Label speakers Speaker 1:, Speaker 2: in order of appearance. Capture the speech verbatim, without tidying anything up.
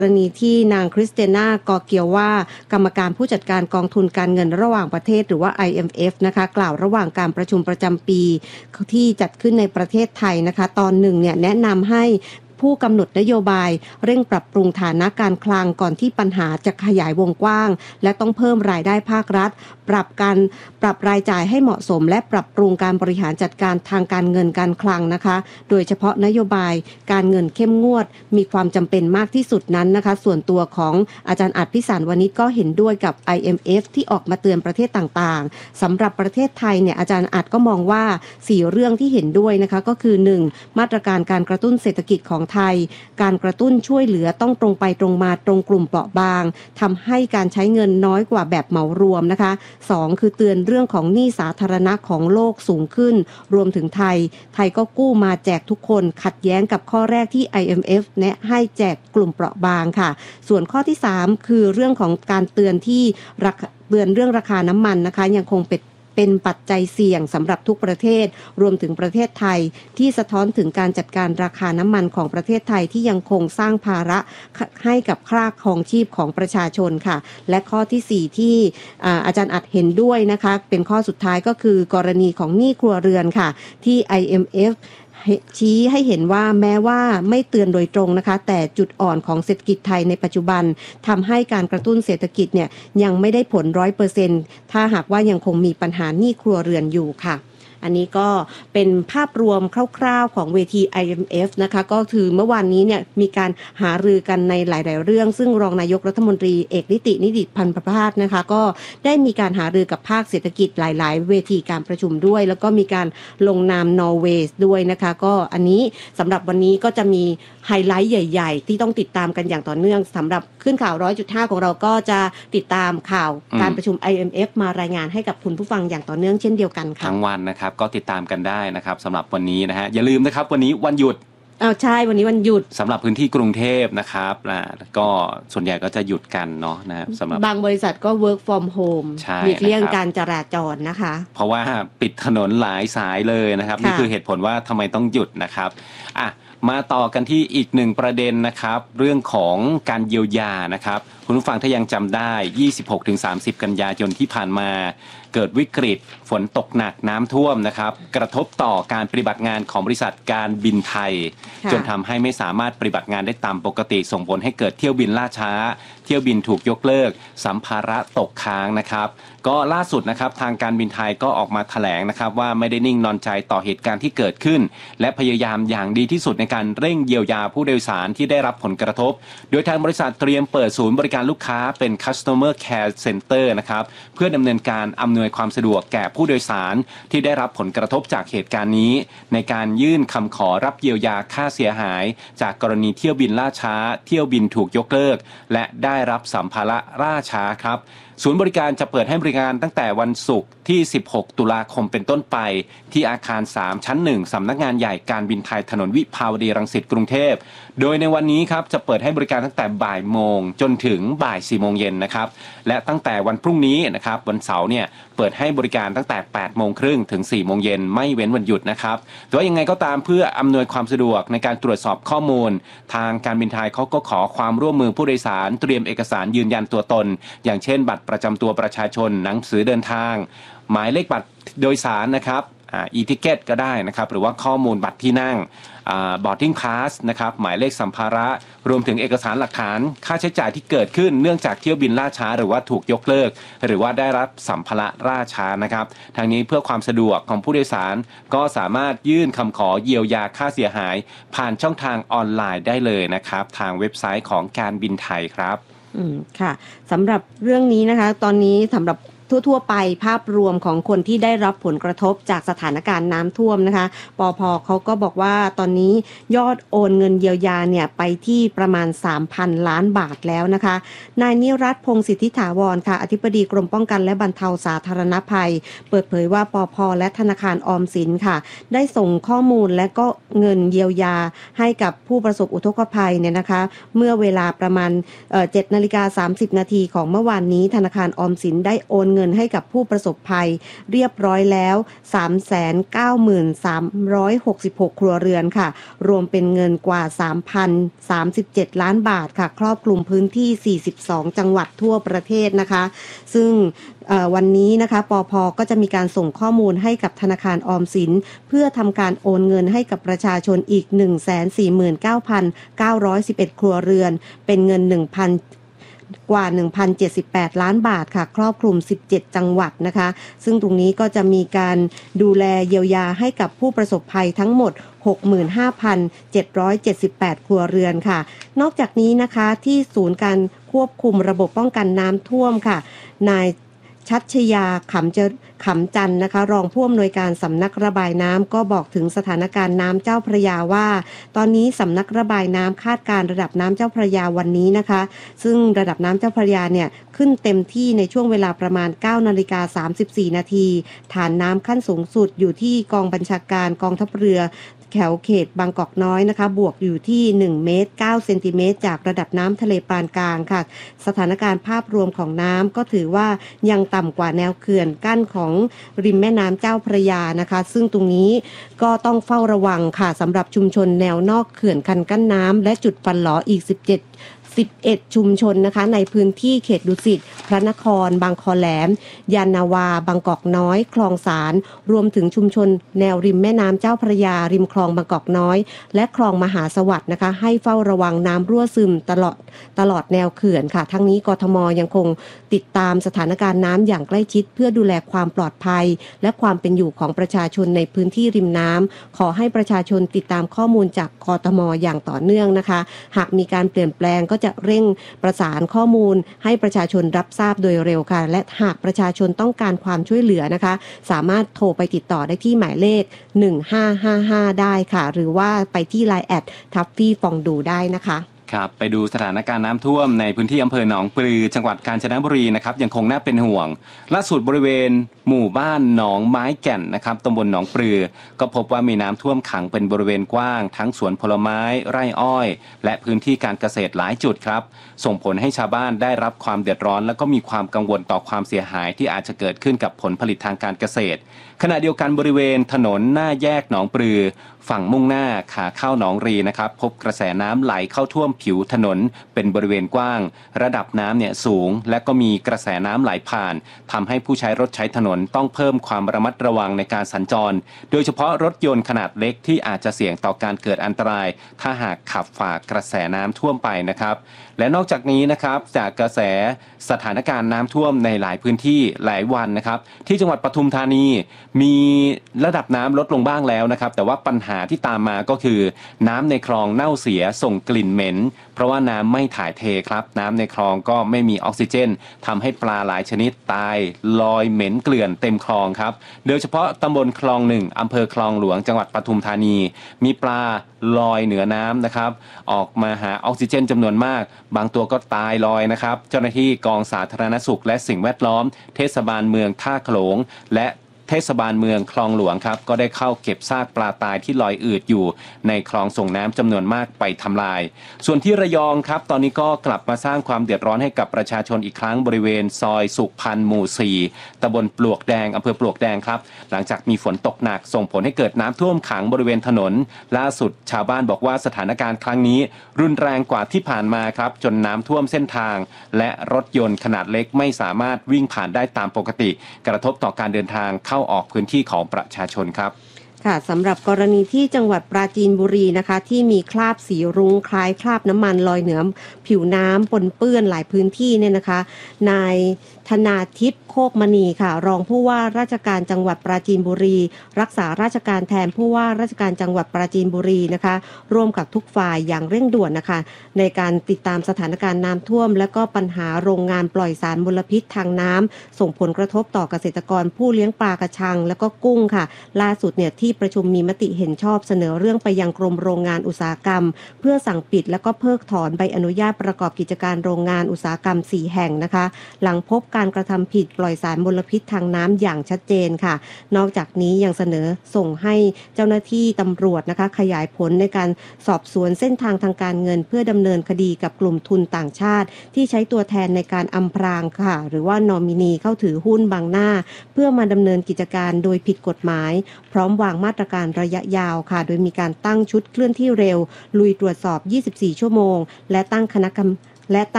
Speaker 1: กรณีที่นางคริสเตียนากอเกียวว่ากรรมการผู้จัดการกองทุนการเงินระหว่างประเทศหรือว่า ไอ เอ็ม เอฟ นะคะกล่าวระหว่างการประชุมประจำปีที่จัดขึ้นในประเทศไทยนะคะตอนหนึ่งเนี่ยแนะนำให้ผู้กำหนดนโยบายเร่งปรับปรุงฐานะการคลังก่อนที่ปัญหาจะขยายวงกว้างและต้องเพิ่มรายได้ภาครัฐปรับการปรับรายจ่ายให้เหมาะสมและปรับปรุงการบริหารจัดการทางการเงินการคลังนะคะโดยเฉพาะนโยบายการเงินเข้มงวดมีความจำเป็นมากที่สุดนั้นนะคะส่วนตัวของอาจารย์อัฏฐพิสารวณิชก็เห็นด้วยกับ ไอ เอ็ม เอฟ ที่ออกมาเตือนประเทศต่างๆสำหรับประเทศไทยเนี่ยอาจารย์อัฏก็มองว่าสี่เรื่องที่เห็นด้วยนะคะก็คือหนึ่งมาตรการการกระตุ้นเศรษฐกิจของไทยการกระตุ้นช่วยเหลือต้องตรงไปตรงมาตรงกลุ่มเปราะบางทำให้การใช้เงินน้อยกว่าแบบเหมารวมนะคะสองคือเตือนเรื่องของหนี้สาธารณะของโลกสูงขึ้นรวมถึงไทยไทยก็กู้มาแจกทุกคนขัดแย้งกับข้อแรกที่ ไอ เอ็ม เอฟ แนะให้แจกกลุ่มเปราะบางค่ะส่วนข้อที่สามคือเรื่องของการเตือนที่เตือนเรื่องราคาน้ำมันนะคะยังคงเป็นเป็นปัจจัยเสี่ยงสำหรับทุกประเทศรวมถึงประเทศไทยที่สะท้อนถึงการจัดการราคาน้ำมันของประเทศไทยที่ยังคงสร้างภาระให้กับค่าครองชีพของประชาชนค่ะและข้อที่สี่ที่อาจารย์อัฏเห็นด้วยนะคะเป็นข้อสุดท้ายก็คือกรณีของหนี้ครัวเรือนค่ะที่ ไอ เอ็ม เอฟชี้ให้เห็นว่าแม้ว่าไม่เตือนโดยตรงนะคะแต่จุดอ่อนของเศรษฐกิจไทยในปัจจุบันทำให้การกระตุ้นเศรษฐกิจเนี่ยยังไม่ได้ผล ร้อยเปอร์เซ็นต์ ถ้าหากว่ายังคงมีปัญหาหนี้ครัวเรือนอยู่ค่ะอันนี้ก็เป็นภาพรวมคร่าวๆของเวที ไอ เอ็ม เอฟ นะคะก็คือเมื่อวานนี้เนี่ยมีการหารือกันในหลายๆเรื่องซึ่งรองนายกรัฐมนตรีเอกนิตินิติพันธ์ประภาสนะคะก็ได้มีการหารือกับภาคเศรษฐกิจหลายๆเวทีการประชุมด้วยแล้วก็มีการลงนามนอร์เวย์ด้วยนะคะก็อันนี้สำหรับวันนี้ก็จะมีไฮไลท์ใหญ่ๆที่ต้องติดตามกันอย่างต่อเนื่องสำหรับขึ้นข่าว ร้อยจุดห้า ของเราก็จะติดตามข่าวการประชุม ไอ เอ็ม เอฟ มารายงานให้กับคุณผู้ฟังอย่างต่อเนื่องเช่นเดียวกันค่ะ
Speaker 2: ทั้งวันนะครับก็ติดตามกันได้นะครับสำหรับวันนี้นะฮะอย่าลืมนะครับวันนี้วันหยุด
Speaker 1: อ้าวใช่วันนี้วันหยุด
Speaker 2: สำหรับพื้นที่กรุงเทพนะครับนะก็ส่วนใหญ่ก็จะหยุดกันเนาะนะครับสำหรับบ
Speaker 1: างบริษัทก็ work from home หลีกเลี่ยงการจราจรนะคะ
Speaker 2: เพราะว่าปิดถนนหลายสายเลยนะครับนี่คือเหตุผลว่าทำไมต้องหยุดนะครับอ่ะมาต่อกันที่อีกหนึ่งประเด็นนะครับเรื่องของการเยียวยานะครับคุณผู้ฟังถ้ายังจำได้ ยี่สิบหกถึงสามสิบ กันยายนที่ผ่านมาเกิดวิกฤตฝนตกหนักน้ำท่วมนะครับกระทบต่อการปฏิบัติงานของบริษัทการบินไทยจนทำให้ไม่สามารถปฏิบัติงานได้ตามปกติส่งผลให้เกิดเที่ยวบินล่าช้าเที่ยวบินถูกยกเลิกสัมภาระตกค้างนะครับก็ล่าสุดนะครับทางการบินไทยก็ออกมาแถลงนะครับว่าไม่ได้นิ่งนอนใจต่อเหตุการณ์ที่เกิดขึ้นและพยายามอย่างดีที่สุดในการเร่งเยียวยาผู้โดยสารที่ได้รับผลกระทบโดยทางบริษัทเตรียมเปิดศูนย์บริการลูกค้าเป็น Customer Care Center นะครับเพื่อดำเนินการอำนวยความสะดวกแก่ผู้โดยสารที่ได้รับผลกระทบจากเหตุการณ์นี้ในการยื่นคำขอรับเยียวยาค่าเสียหายจากกรณีเที่ยวบินล่าช้าเที่ยวบินถูกยกเลิกและได้รับสัมภาระล่าช้าครับศูนย์บริการจะเปิดให้บริการตั้งแต่วันศุกร์ที่สิบหกตุลาคมเป็นต้นไปที่อาคารสามชั้นหนึ่งสำนักงานใหญ่การบินไทยถนนวิภาวดีรังสิตกรุงเทพโดยในวันนี้ครับจะเปิดให้บริการตั้งแต่บ่ายโมงจนถึงบ่ายสี่โมงเย็นนะครับและตั้งแต่วันพรุ่งนี้นะครับวันเสาร์เนี่ยเปิดให้บริการตั้งแต่แปดโมงครึ่งถึงสี่โมงเย็นไม่เว้นวันหยุดนะครับแต่ว่ายังไงก็ตามเพื่ออำนวยความสะดวกในการตรวจสอบข้อมูลทางการบินไทยเขาก็ขอความร่วมมือผู้โดยสารเตรียมเอกสารยืนยันตัวตนอย่างเช่นบัตรประจำตัวประชาชนหนังสือเดินทางหมายเลขบัตรโดยสารนะครับอีทิเกตก็ได้นะครับหรือว่าข้อมูลบัตรที่นั่งบอร์ดดิ้งพาสนะครับหมายเลขสัมภาระรวมถึงเอกสารหลักฐานค่าใช้จ่ายที่เกิดขึ้นเนื่องจากเที่ยวบินล่าช้าหรือว่าถูกยกเลิกหรือว่าได้รับสัมภาระล่าช้านะครับทางนี้เพื่อความสะดวกของผู้โดยสารก็สามารถยื่นคำขอเยียวยาค่าเสียหายผ่านช่องทางออนไลน์ได้เลยนะครับทางเว็บไซต์ของการบินไทยครับ
Speaker 1: อืมค่ะสำหรับเรื่องนี้นะคะตอนนี้สำหรับทั่วๆไปภาพรวมของคนที่ได้รับผลกระทบจากสถานการณ์น้ำท่วมนะคะปภ.เขาก็บอกว่าตอนนี้ยอดโอนเงินเยียวยาเนี่ยไปที่ประมาณ สามพัน ล้านบาทแล้วนะคะนายนิรัตน์พงษ์สิทธิถาวรค่ะอธิบดีกรมป้องกันและบรรเทาสาธารณภัยเปิดเผยว่าปภ.และธนาคารออมสินค่ะได้ส่งข้อมูลและก็เงินเยียวยาให้กับผู้ประสบอุทกภัยเนี่ยนะคะเมื่อเวลาประมาณเอ่อ เจ็ดนาฬิกาสามสิบนาทีของเมื่อวานนี้ธนาคารออมสินได้โอนเงินงินให้กับผู้ประสบภัยเรียบร้อยแล้ว สามแสนเก้าหมื่นสามร้อยหกสิบหก ครัวเรือนค่ะรวมเป็นเงินกว่า สามพันสามสิบเจ็ด ล้านบาทค่ะครอบคลุมพื้นที่สี่สิบสองจังหวัดทั่วประเทศนะคะซึ่งวันนี้นะคะปภ.ก็จะมีการส่งข้อมูลให้กับธนาคารออมสินเพื่อทำการโอนเงินให้กับประชาชนอีก หนึ่งแสนสี่หมื่นเก้าพันเก้าร้อยสิบเอ็ด ครัวเรือนเป็นเงิน หนึ่งพัน กว่า หนึ่งพันเจ็ดสิบแปด ล้านบาทค่ะครอบคลุมสิบเจ็ดจังหวัดนะคะซึ่งตรงนี้ก็จะมีการดูแลเยียวยาให้กับผู้ประสบภัยทั้งหมด หกหมื่นห้าพันเจ็ดร้อยเจ็ดสิบแปด ครัวเรือนค่ะนอกจากนี้นะคะที่ศูนย์การควบคุมระบบป้องกันน้ำท่วมค่ะนายชัชยาขำจะขำจันนะคะรองผู้อำนวยการสำนักระบายน้ำก็บอกถึงสถานการณ์น้ำเจ้าพระยาว่าตอนนี้สำนักระบายน้ำคาดการระดับน้ำเจ้าพระยาวันนี้นะคะซึ่งระดับน้ำเจ้าพระยาเนี่ยขึ้นเต็มที่ในช่วงเวลาประมาณ เก้านาฬิกาสามสิบสี่ นาทีฐานน้ำขั้นสูงสุดอยู่ที่กองบัญชาการกองทัพเรือแถวเขตบางกอกน้อยนะคะบวกอยู่ที่หนึ่งเมตรเก้าเซนติเมตรจากระดับน้ำทะเลปานกลางค่ะสถานการณ์ภาพรวมของน้ำก็ถือว่ายังต่ำกว่าแนวเขื่อนกั้นของริมแม่น้ำเจ้าพระยานะคะซึ่งตรงนี้ก็ต้องเฝ้าระวังค่ะสำหรับชุมชนแนวนอกเขื่อนคันกั้นน้ำและจุดปั่นหลออีกสิบเจ็ดสิบเอ็ด ชุมชนนะคะในพื้นที่เขตดุสิตพระนครบางคอแหลมยานนาวาบางกอกน้อยคลองสารรวมถึงชุมชนแนวริมแม่น้ำเจ้าพระยาริมคลองบางกอกน้อยและคลองมหาสวัสดิ์นะคะให้เฝ้าระวังน้ำรั่วซึมตลอดตลอดแนวเขื่อนค่ะทั้งนี้กทม.ยังคงติดตามสถานการณ์น้ำอย่างใกล้ชิดเพื่อดูแลความปลอดภัยและความเป็นอยู่ของประชาชนในพื้นที่ริมน้ำขอให้ประชาชนติดตามข้อมูลจากกทม.อย่างต่อเนื่องนะคะหากมีการเปลี่ยนแปลงก็จะเร่งประสานข้อมูลให้ประชาชนรับทราบโดยเร็วค่ะและหากประชาชนต้องการความช่วยเหลือนะคะสามารถโทรไปติดต่อได้ที่หมายเลขหนึ่งห้าห้าห้าได้ค่ะหรือว่าไปที่ ไลน์ แอททัฟฟี่ฟองดูได้นะคะ
Speaker 2: ครับไปดูสถานการณ์น้ำท่วมในพื้นที่อำเภอหนองปลือจังหวัดกาญจนบุรีนะครับยังคงน่าเป็นห่วงล่าสุดบริเวณหมู่บ้านหนองไม้แก่นนะครับตำบลหนองปลือก็พบว่ามีน้ำท่วมขังเป็นบริเวณกว้างทั้งสวนผลไม้ไร่อ้อยและพื้นที่การเกษตรหลายจุดครับส่งผลให้ชาวบ้านได้รับความเดือดร้อนและก็มีความกังวลต่อความเสียหายที่อาจจะเกิดขึ้นกับผลผลิตทางการเกษตรขณะเดียวกันบริเวณถนนหน้าแยกหนองปลือฝั่งมุ่งหน้าขาเข้าหนองรีนะครับพบกระแสน้ำไหลเข้าท่วมผิวถนนเป็นบริเวณกว้างระดับน้ำเนี่ยสูงและก็มีกระแสน้ำไหลผ่านทำให้ผู้ใช้รถใช้ถนนต้องเพิ่มความระมัดระวังในการสัญจรโดยเฉพาะรถยนต์ขนาดเล็กที่อาจจะเสี่ยงต่อการเกิดอันตรายถ้าหากขับฝ่ากระแสน้ำท่วมไปนะครับและนอกจากนี้นะครับจากกระแสสถานการณ์น้ำท่วมในหลายพื้นที่หลายวันนะครับที่จังหวัดปทุมธานีมีระดับน้ำลดลงบ้างแล้วนะครับแต่ว่าปัญหาที่ตามมาก็คือน้ำในคลองเน่าเสียส่งกลิ่นเหม็นเพราะว่าน้ำไม่ถ่ายเทครับน้ำในคลองก็ไม่มีออกซิเจนทำให้ปลาหลายชนิดตายลอยเหม็นเกลื่อนเต็มคลองครับโดยเฉพาะตำบลคลองหนึ่งอำเภอคลองหลวงจังหวัดปทุมธานีมีปลาลอยเหนือน้ำนะครับออกมาหาออกซิเจนจำนวนมากบางตัวก็ตายลอยนะครับเจ้าหน้าที่กองสาธารณสุขและสิ่งแวดล้อมเทศบาลเมืองท่าโขลงและเทศบาลเมืองคลองหลวงครับก็ได้เข้าเก็บซากปลาตายที่ลอยอืดอยู่ในคลองส่งน้ำจำนวนมากไปทำลายส่วนที่ระยองครับตอนนี้ก็กลับมาสร้างความเดือดร้อนให้กับประชาชนอีกครั้งบริเวณซอยสุขพันธ์หมู่สี่ตำบลปลวกแดงอำเภอปลวกแดงครับหลังจากมีฝนตกหนักส่งผลให้เกิดน้ำท่วมขังบริเวณถนนล่าสุดชาวบ้านบอกว่าสถานการณ์ครั้งนี้รุนแรงกว่าที่ผ่านมาครับจนน้ำท่วมเส้นทางและรถยนต์ขนาดเล็กไม่สามารถวิ่งผ่านได้ตามปกติกระทบต่อการเดินทางเข้าออกพื้นที่ของประชาชนครับ
Speaker 1: ค่ะสำหรับกรณีที่จังหวัดปราจีนบุรีนะคะที่มีคราบสีรุ้งคล้ายคราบน้ำมันลอยเหนือผิวน้ำปนเปื้อนหลายพื้นที่เนี่ยนะคะนายธนาทิพย์โคกมณีค่ะรองผู้ว่าราชการจังหวัดปราจีนบุรีรักษาราชการแทนผู้ว่าราชการจังหวัดปราจีนบุรีนะคะร่วมกับทุกฝ่ายอย่างเร่งด่วนนะคะในการติดตามสถานการณ์น้ำท่วมและก็ปัญหาโรงงานปล่อยสารมลพิษทางน้ำส่งผลกระทบต่อเกษตรกรผู้เลี้ยงปลากระชังและก็กุ้งค่ะล่าสุดเนี่ยที่ประชุมมีมติเห็นชอบเสนอเรื่องไปยังกรมโรงงานอุตสาหกรรมเพื่อสั่งปิดและก็เพิกถอนใบอนุญาตประกอบกิจการโรงงานอุตสาหกรรมสี่แห่งนะคะหลังพบการกระทำผิดปล่อยสารมลพิษทางน้ำอย่างชัดเจนค่ะนอกจากนี้ยังเสนอส่งให้เจ้าหน้าที่ตำรวจนะคะขยายผลในการสอบสวนเส้นทางทางการเงินเพื่อดำเนินคดีกับกลุ่มทุนต่างชาติที่ใช้ตัวแทนในการอำพรางค่ะหรือว่านอมินีเข้าถือหุ้นบางหน้าเพื่อมาดำเนินกิจการโดยผิดกฎหมายพร้อมวางมาตรการระยะยาวค่ะโดยมีการตั้งชุดเคลื่อนที่เร็วลุยตรวจสอบยี่สิบสี่ชั่วโมงและตั้งคณะกรรมและ